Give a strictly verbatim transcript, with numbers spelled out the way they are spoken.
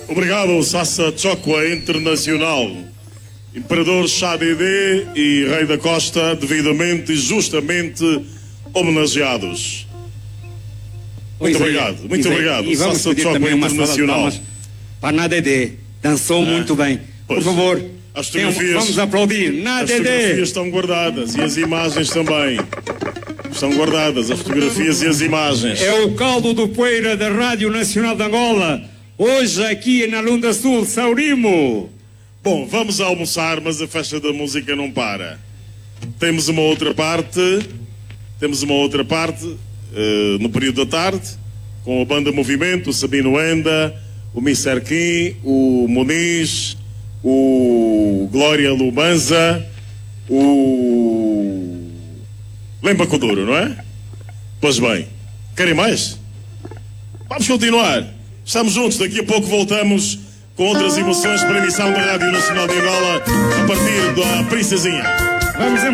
Obrigado, Sassa Chokwa Internacional. Imperador Chá Dedê e Rei da Costa, devidamente e justamente homenageados. Muito Pois obrigado, é, muito é, obrigado. E vamos Sassa pedir Chokwa também uma salva de Internacional. palmas para Nadedê. Dançou Ah, muito bem. pois. Por favor, As tenham- fotografias- vamos aplaudir. As Nadedê. fotografias estão guardadas e as imagens também. Estão guardadas as fotografias e as imagens. É o caldo do Poeira da Rádio Nacional de Angola. Hoje aqui na Lunda Sul, Saurimo. Bom, vamos almoçar, mas a festa da música não para. Temos uma outra parte, temos uma outra parte uh, no período da tarde, com a banda Movimento, o Sabino Enda, o mister Kim, o Muniz, o Glória Lubanza, o Lemba Kuduro, não é? Pois bem, querem mais? Vamos continuar. Estamos juntos, daqui a pouco voltamos com outras emoções para a emissão da Rádio Nacional de Angola a partir da Princesinha. Vamos